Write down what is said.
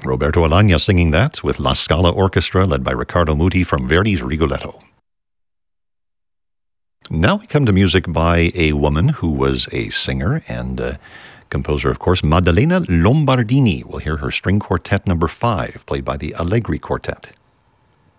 Roberto Alagna singing that with La Scala Orchestra led by Riccardo Muti from Verdi's Rigoletto. Now we come to music by a woman who was a singer and composer, of course, Maddalena Lombardini. We'll hear her string quartet number 5, played by the Allegri Quartet.